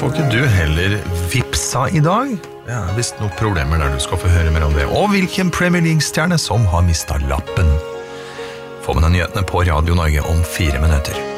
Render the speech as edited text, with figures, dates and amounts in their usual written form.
får ikke du heller vipsa I dag? Ja, visst noen problemer der du skal få høre mer om det. Og hvilken Premier League-stjerne som har mistet lappen. Få med deg nyhetene på Radio Norge om 4 minutter.